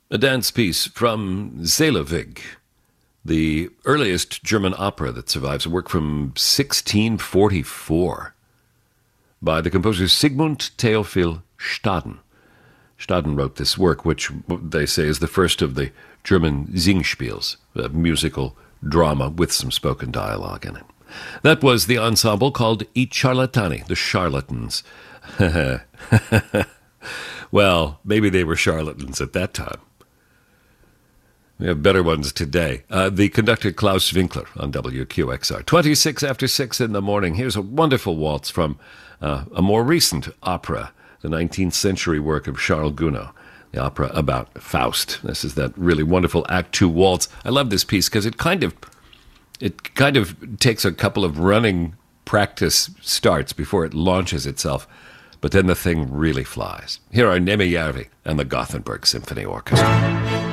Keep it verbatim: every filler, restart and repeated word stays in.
A dance piece from Seelewig, the earliest German opera that survives, a work from sixteen forty-four by the composer Sigmund Theophil Staden. Staden wrote this work, which they say is the first of the German Singspiels, a musical drama with some spoken dialogue in it. That was the ensemble called I Ciarlatani, the Charlatans. Well, maybe they were charlatans at that time. We have better ones today. Uh, the conductor Klaus Winkler on W Q X R. twenty-six after six in the morning. Here's a wonderful waltz from uh, a more recent opera, the nineteenth century work of Charles Gounod, the opera about Faust. This is that really wonderful Act Two waltz. I love this piece because it kind of it kind of takes a couple of running practice starts before it launches itself, but then the thing really flies. Here are Nemi Järvi and the Gothenburg Symphony Orchestra.